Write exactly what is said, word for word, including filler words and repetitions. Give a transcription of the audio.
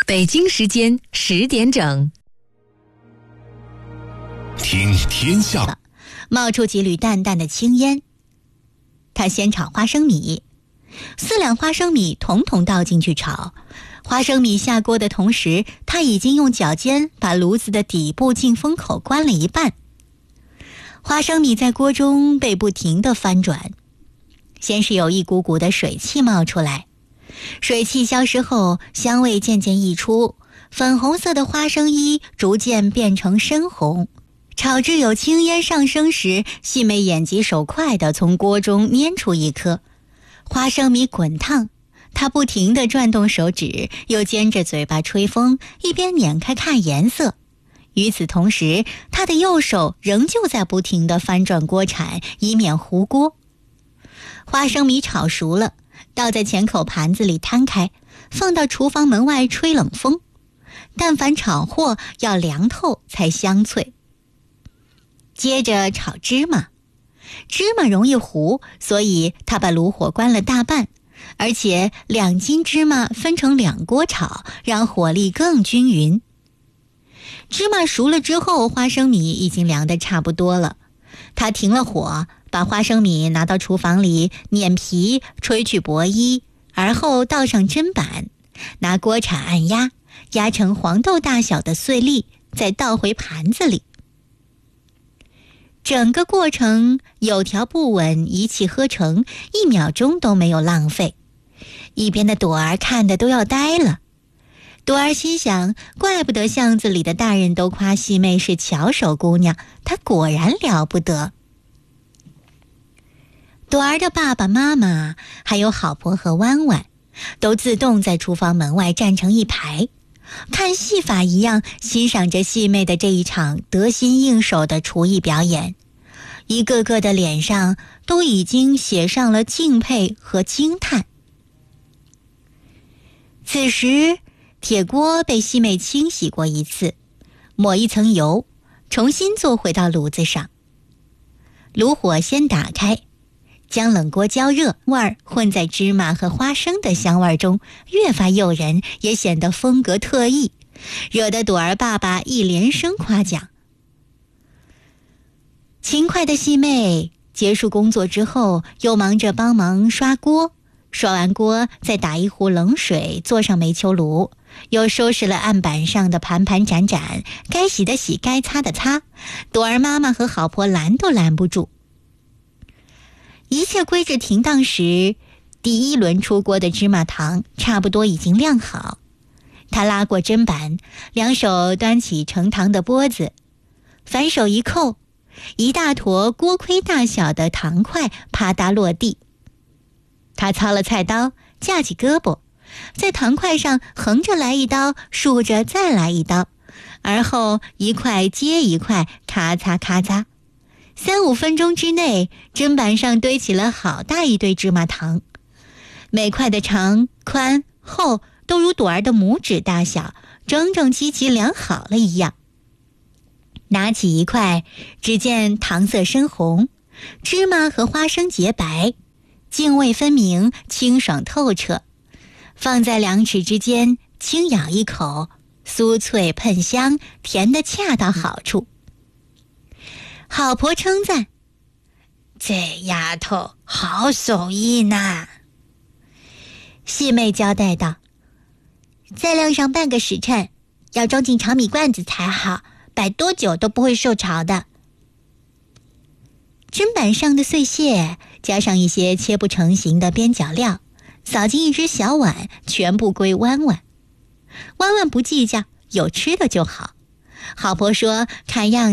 北京时间十点整， 听天下。 冒出几缕淡淡的青烟。他先炒花生米，四两花生米统统倒进去炒。花生米下锅的同时，他已经用脚尖把炉子的底部进风口关了一半。花生米在锅中被不停地翻转，先是有一股股的水汽冒出来，水汽消失后，香味渐渐溢出，粉红色的花生衣逐渐变成深红。炒至有青烟上升时，细妹眼疾手快地从锅中拈出一颗花生米，滚烫。她不停地转动手指，又尖着嘴巴吹风，一边碾开看颜色。与此同时，她的右手仍旧在不停地翻转锅铲，以免糊锅。花生米炒熟了，倒在前口盘子里摊开，放到厨房门外吹冷风。但凡炒货要凉透才香脆。接着炒芝麻，芝麻容易糊，所以他把炉火关了大半，而且两斤芝麻分成两锅炒，让火力更均匀。芝麻熟了之后，花生米已经凉得差不多了。他停了火，把花生米拿到厨房里碾皮，吹去薄衣，而后倒上砧板，拿锅铲按压，压成黄豆大小的碎粒，再倒回盘子里。整个过程有条不紊，一气呵成，一秒钟都没有浪费。一边的朵儿看得都要呆了。朵儿心想，怪不得巷子里的大人都夸细妹是巧手姑娘，她果然了不得。朵儿的爸爸妈妈还有好婆和弯弯都自动在厨房门外站成一排，看戏法一样欣赏着细妹的这一场得心应手的厨艺表演，一个个的脸上都已经写上了敬佩和惊叹。此时铁锅被细妹清洗过一次，抹一层油，重新坐回到炉子上。炉火先打开，将冷锅浇热，味儿混在芝麻和花生的香味中，越发诱人，也显得风格特异，惹得朵儿爸爸一连声夸奖。勤快的细妹结束工作之后，又忙着帮忙刷锅，刷完锅再打一壶冷水，坐上煤球炉，又收拾了案板上的盘盘盏盏，该洗的洗，该擦的擦，朵儿妈妈和好婆拦都拦不住。一切归置停当时，第一轮出锅的芝麻糖差不多已经晾好。他拉过砧板，两手端起盛糖的钵子，反手一扣，一大坨锅盔大小的糖块啪嗒落地。他操了菜刀，架起胳膊，在糖块上横着来一刀，竖着再来一刀，而后一块接一块，咔嚓咔嚓。三五分钟之内，砧板上堆起了好大一堆芝麻糖，每块的长、宽、厚都如朵儿的拇指大小，整整齐齐量好了一样。拿起一块，只见糖色深红，芝麻和花生洁白，泾味分明，清爽透彻。放在两齿之间，轻咬一口，酥脆喷香，甜得恰到好处。好婆称赞：“这丫头好手艺呢。”细妹交代道：“再晾上半个时辰，要装进炒米罐子才好，摆多久都不会受潮的。”砧板上的碎屑加上一些切不成形的边角料，扫进一只小碗，全部归弯弯。弯弯不计较，有吃的就好。好婆说看样